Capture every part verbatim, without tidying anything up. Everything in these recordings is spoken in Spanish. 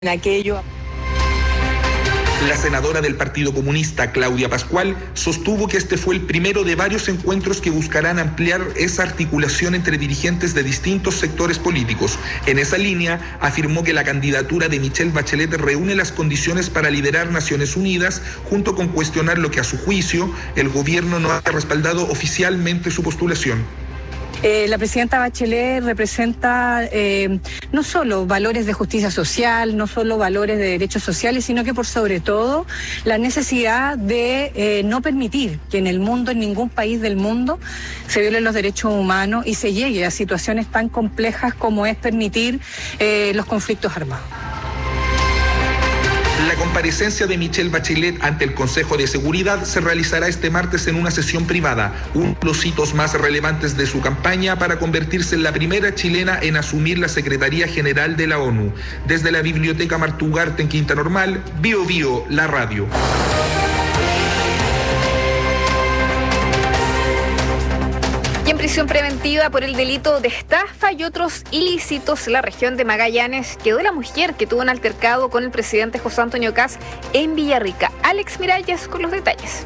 en aquello. La senadora del Partido Comunista, Claudia Pascual, sostuvo que este fue el primero de varios encuentros que buscarán ampliar esa articulación entre dirigentes de distintos sectores políticos. En esa línea, afirmó que la candidatura de Michelle Bachelet reúne las condiciones para liderar Naciones Unidas, junto con cuestionar lo que a su juicio el gobierno no ha respaldado oficialmente su postulación. Eh, la presidenta Bachelet representa eh, no solo valores de justicia social, no solo valores de derechos sociales, sino que por sobre todo la necesidad de eh, no permitir que en el mundo, en ningún país del mundo, se violen los derechos humanos y se llegue a situaciones tan complejas como es permitir eh, los conflictos armados. La comparecencia de Michelle Bachelet ante el Consejo de Seguridad se realizará este martes en una sesión privada, uno de los hitos más relevantes de su campaña para convertirse en la primera chilena en asumir la Secretaría General de la ONU. Desde la Biblioteca Martugarte en Quinta Normal, Bio Bio, la radio. En prisión preventiva por el delito de estafa y otros ilícitos en la región de Magallanes quedó la mujer que tuvo un altercado con el presidente José Antonio Kast en Villarrica. Alex Miralles con los detalles.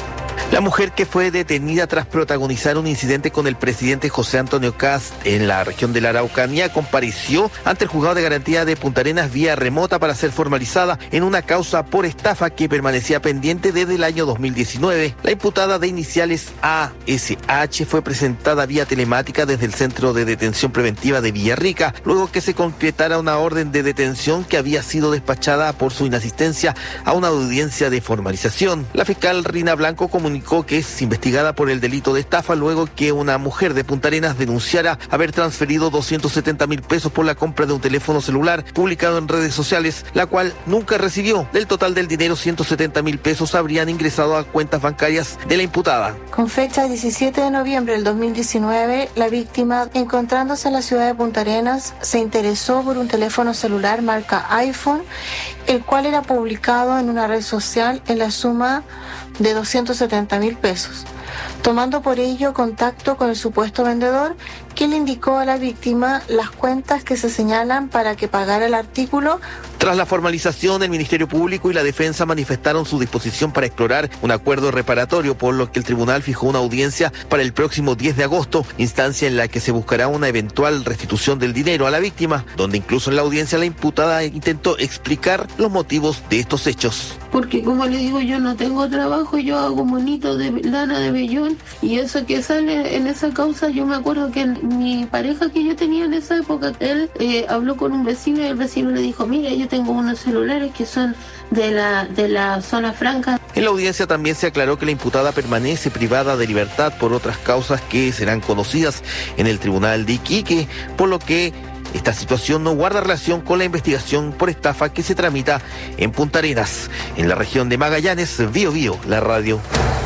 La mujer que fue detenida tras protagonizar un incidente con el presidente José Antonio Kast en la región de la Araucanía compareció ante el juzgado de garantía de Punta Arenas vía remota para ser formalizada en una causa por estafa que permanecía pendiente desde el año dos mil diecinueve. La imputada de iniciales A S H fue presentada vía telemática desde el Centro de Detención Preventiva de Villarrica, luego que se concretara una orden de detención que había sido despachada por su inasistencia a una audiencia de formalización. La fiscal Rina Blanco comunicó que es investigada por el delito de estafa luego que una mujer de Punta Arenas denunciara haber transferido doscientos setenta mil pesos por la compra de un teléfono celular publicado en redes sociales, la cual nunca recibió. Del total del dinero, ciento setenta mil pesos habrían ingresado a cuentas bancarias de la imputada. Con fecha diecisiete de noviembre del dos mil diecinueve, la víctima, encontrándose en la ciudad de Punta Arenas, se interesó por un teléfono celular marca iPhone, el cual era publicado en una red social en la suma de doscientos setenta mil pesos, tomando por ello contacto con el supuesto vendedor, que le indicó a la víctima las cuentas que se señalan para que pagara el artículo. Tras la formalización, el Ministerio Público y la Defensa manifestaron su disposición para explorar un acuerdo reparatorio, por lo que el tribunal fijó una audiencia para el próximo diez de agosto, instancia en la que se buscará una eventual restitución del dinero a la víctima, donde incluso en la audiencia la imputada intentó explicar los motivos de estos hechos. Porque como le digo, yo no tengo trabajo, yo hago monitos de lana de vellón, y eso que sale en esa causa, yo me acuerdo que mi pareja que yo tenía en esa época, él eh, habló con un vecino y el vecino le dijo, mira, yo tengo unos celulares que son de la, de la zona franca. En la audiencia también se aclaró que la imputada permanece privada de libertad por otras causas que serán conocidas en el Tribunal de Iquique, por lo que esta situación no guarda relación con la investigación por estafa que se tramita en Punta Arenas. En la región de Magallanes, Bio Bio, la radio.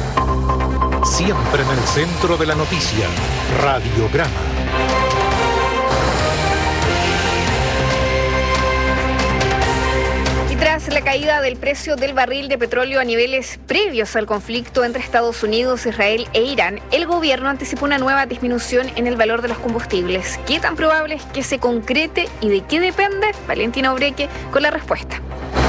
Siempre en el centro de la noticia, Radiograma. Tras la caída del precio del barril de petróleo a niveles previos al conflicto entre Estados Unidos, Israel e Irán, el gobierno anticipó una nueva disminución en el valor de los combustibles. ¿Qué tan probable es que se concrete y de qué depende? Valentina Obreque con la respuesta.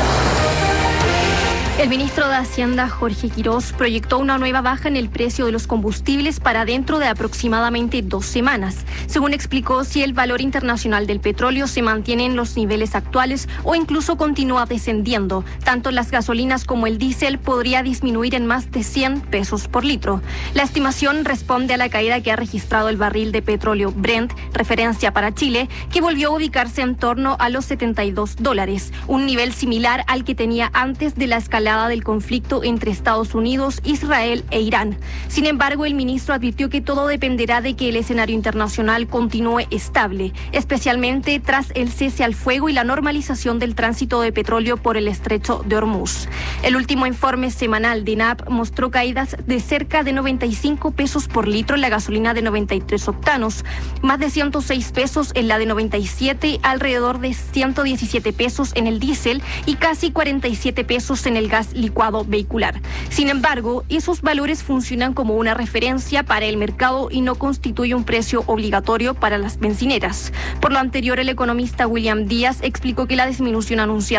El ministro de Hacienda, Jorge Quirós, proyectó una nueva baja en el precio de los combustibles para dentro de aproximadamente dos semanas. Según explicó, si el valor internacional del petróleo se mantiene en los niveles actuales o incluso continúa descendiendo, tanto las gasolinas como el diésel podría disminuir en más de cien pesos por litro. La estimación responde a la caída que ha registrado el barril de petróleo Brent, referencia para Chile, que volvió a ubicarse en torno a los setenta y dos dólares, un nivel similar al que tenía antes de la escalada del conflicto entre Estados Unidos, Israel e Irán. Sin embargo, el ministro advirtió que todo dependerá de que el escenario internacional continúe estable, especialmente tras el cese al fuego y la normalización del tránsito de petróleo por el estrecho de Hormuz. El último informe semanal de N A P mostró caídas de cerca de noventa y cinco pesos por litro en la gasolina de noventa y tres octanos, más de ciento seis pesos en la de noventa y siete, alrededor de ciento diecisiete pesos en el diésel y casi cuarenta y siete pesos en el gas licuado vehicular. Sin embargo, esos valores funcionan como una referencia para el mercado y no constituye un precio obligatorio para las bencineras. Por lo anterior, el economista William Díaz explicó que la disminución anunciada